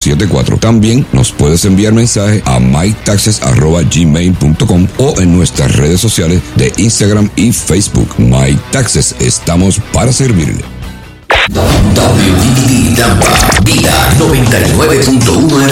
809-581-8274. También nos puedes enviar mensaje a mytaxes@gmail.com o en nuestras redes sociales de Instagram y Facebook. My Taxes, estamos para servirle. WDD Tampa, Vida 99.1